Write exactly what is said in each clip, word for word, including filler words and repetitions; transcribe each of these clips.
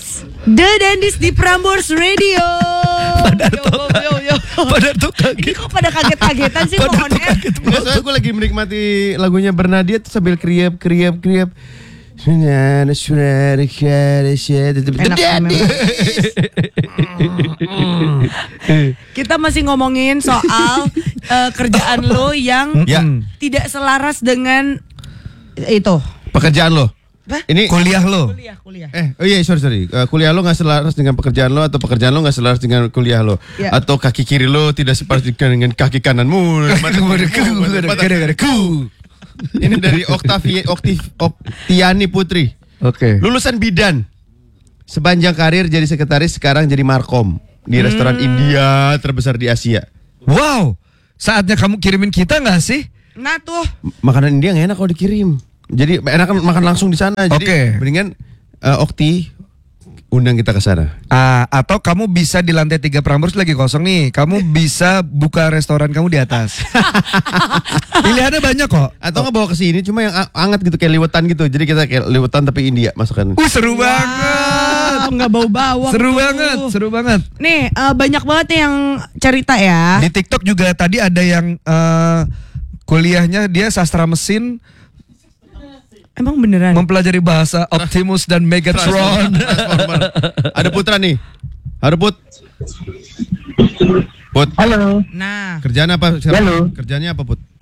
The Dandis di Prambors Radio. Padahal Yo, yo, yo. Padahal tuh kaget. Ini kok pada kaget-kagetan sih pohonnya? Nggak, soalnya gue lagi menikmati lagunya Bernadia tuh sambil kriap kriap kriap. Enak Kita masih ngomongin soal uh, kerjaan lo yang ya. tidak selaras dengan itu. Pekerjaan lo. Hah? Ini Kuliah lo. Kuliah, kuliah. Eh, oh iya sorry sorry. Uh, kuliah lo nggak selaras dengan pekerjaan lo atau pekerjaan lo nggak selaras dengan kuliah lo, Ya. atau kaki kiri lo tidak seperti dengan kaki kananmu. Ini dari Octavia Octiv, Oktiani Putri. Oke. Lulusan bidan. Sepanjang karir jadi sekretaris, sekarang jadi markom di restoran India terbesar di Asia. Wow. Saatnya kamu kirimin kita nggak sih? Nah tuh. Makanan India nggak enak kalau dikirim. Jadi enakan makan langsung di sana. Jadi Oke. mendingan uh, Okti undang kita ke sana. Ah, atau kamu bisa di lantai tiga Prambors lagi kosong nih. Kamu bisa buka restoran kamu di atas. Pilihannya banyak kok. Atau nggak bawa ke sini cuma yang a- anget gitu kayak liwetan gitu. Jadi kita kayak liwetan tapi India masukkan. Uh, seru banget. Wow, nggak bau bawang. Seru tuh. banget, seru banget. Nih uh, banyak banget nih yang cerita ya. Di TikTok juga tadi ada yang eh, kuliahnya dia sastra mesin, Emang beneran? mempelajari bahasa Optimus dan Megatron. Transformer. Ada Putra nih. Halo Put. Put. Halo. Nah. Kerjaan apa? Halo. Kerjanya apa Put?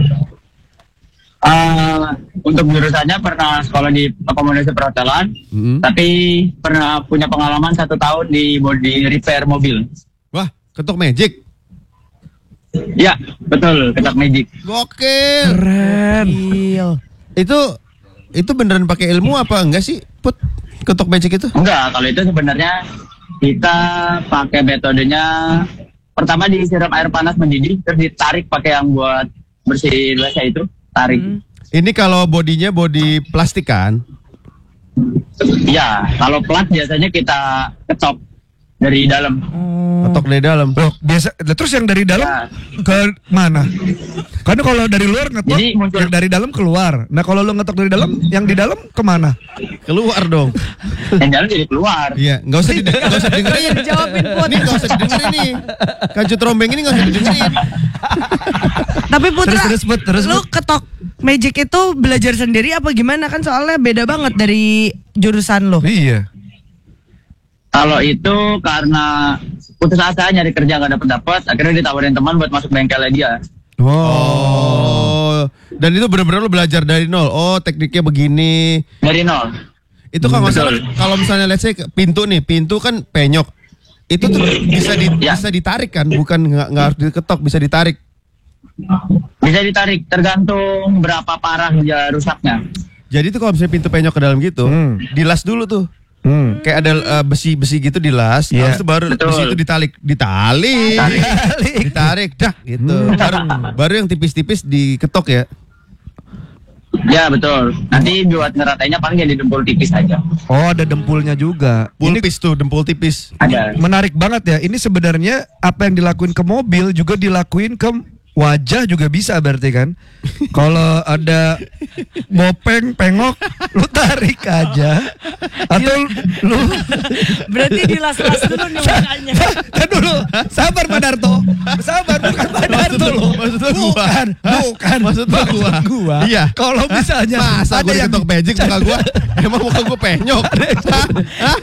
Uh, untuk jurusannya pernah sekolah di akomodasi perhotelan, Mm-hmm. tapi pernah punya pengalaman satu tahun di body repair mobil. Wah, ketok magic. Ya, betul, ketak magic. Gokil. Keren. Gil. Itu itu beneran pakai ilmu apa enggak sih Put? Ketok magic itu? Enggak, kalau itu sebenarnya kita pakai metodenya pertama disiram air panas mendidih, terus ditarik pakai yang buat bersihin wc itu, tarik. Hmm. Ini kalau bodinya body plastik kan? Ya, kalau plat biasanya kita ketok dari dalam. Ketok dari dalam. Loh, biasa terus yang dari dalam Ya. ke mana? Karena kalau dari luar ngetok, Jadi muncul- yang dari dalam keluar. Nah, kalau lu ngetok dari dalam, yang di dalam kemana? Keluar dong. Yang dalam jadi keluar. Iya, nggak usah dide- nggak usah dengerin. Jawabin Put. Ini nggak usah didengerin nih. Kancut rombeng ini nggak usah didengerin. Tapi Putra, Terus, terus, Put, terus, lu Put. ketok magic itu belajar sendiri apa gimana? Kan soalnya beda banget dari jurusan lo. Iya. Kalau itu karena putus asa nyari kerja gak dapet dapet, akhirnya ditawarin teman buat masuk bengkelnya dia. Oh. Dan itu benar-benar lo belajar dari nol. Oh, tekniknya begini. Dari nol. Itu kalau nggak salah, Betul. kalau misalnya let's say pintu nih, pintu kan penyok. Itu tuh bisa di, Ya. bisa ditarik kan, bukan nggak nggak harus diketok, bisa ditarik. Bisa ditarik tergantung berapa parah dia rusaknya. Jadi tuh kalau misalnya pintu penyok ke dalam gitu, Hmm. dilas dulu tuh. Hmm. Kayak ada uh, besi-besi gitu dilas, Iya. habis itu baru Betul. besi itu ditalik, ditali, ditarik, dak gitu. Baru, baru yang tipis-tipis diketok ya. Ya betul. Nanti buat ngeratainya paling jadi dempul tipis aja. Oh, ada dempulnya juga. Ini Pulpis tuh, dempul tipis. Ada. menarik banget ya. Ini sebenarnya apa yang dilakuin ke mobil juga dilakuin ke wajah juga bisa berarti kan. Kalau ada bopeng, pengok, lu tarik aja. Atau lu Berarti dilas-las dulu nih mukanya. kan dulu, sabar Pak Darto. Sabar, bukan Pak Darto loh. maksud lu gua. Bukan, bukan. Maksud lu gua. gua. Iya. Kalau misalnya Masa ada gue yang diketok magic muka gue? Emang muka gue penyok? Hah? Hah?